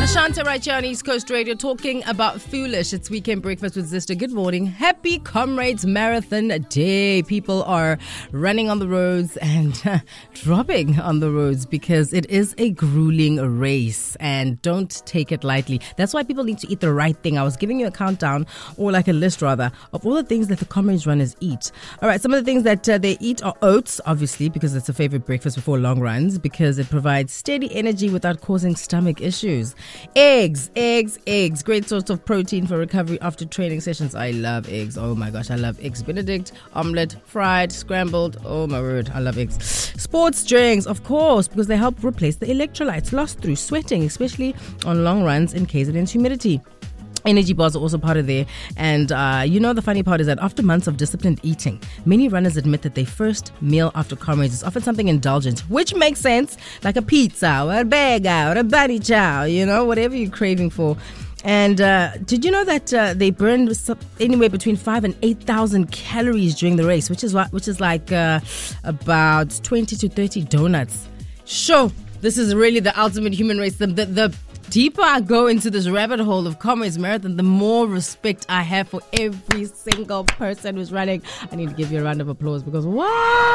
Ashante right here on East Coast Radio talking about Foolish. It's Weekend Breakfast with Zista. Good morning. Happy Comrades Marathon Day. People are running on the roads and dropping on the roads because it is a grueling race and don't take it lightly. That's why people need to eat the right thing. I was giving you a countdown, or like a list rather, of all the things that the Comrades runners eat. All right, some of the things that they eat are oats, obviously, because it's a favorite breakfast before long runs, because it provides steady energy without causing stomach issues. Eggs. Great source of protein for recovery after training sessions. I love eggs. Oh my gosh, I love eggs Benedict, omelette, fried, scrambled. Oh my word, I love eggs. Sports drinks, of course, because they help replace the electrolytes lost through sweating, especially on long runs in KZN's humidity. Energy bars are also part of there. And the funny part is that after months of disciplined eating, many runners admit that their first meal after Comrades is often something indulgent, which makes sense, like a pizza or a burger or a bunny chow, whatever you're craving for. And did you know that they burn anywhere between 5,000 and 8,000 calories during the race, which is like about 20 to 30 donuts. Sure, this is really the ultimate human race. The deeper I go into this rabbit hole of Comrades Marathon, the more respect I have for every single person who's running. I need to give you a round of applause because what?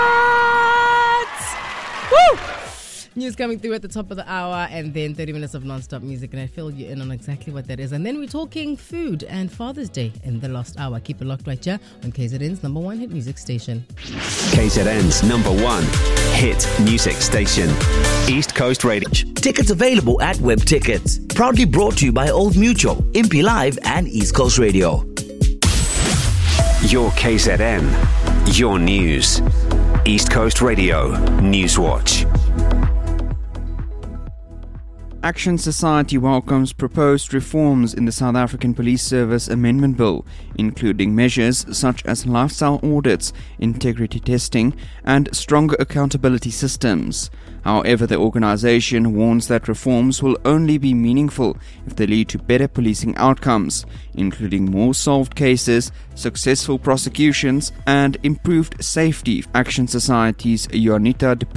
Woo! News coming through at the top of the hour, and then 30 minutes of non-stop music, and I fill you in on exactly what that is. And then we're talking food and Father's Day in the last hour. Keep it locked right here on KZN's number one hit music station. KZN's number one hit music station, East Coast Radio. Tickets available at Web Tickets. Proudly brought to you by Old Mutual, Impy Live and East Coast Radio. Your KZN, your news. East Coast Radio News Watch. Action Society welcomes proposed reforms in the South African Police Service Amendment Bill, including measures such as lifestyle audits, integrity testing, and stronger accountability systems. However, the organisation warns that reforms will only be meaningful if they lead to better policing outcomes, including more solved cases, successful prosecutions, and improved safety. Action Society's Jonita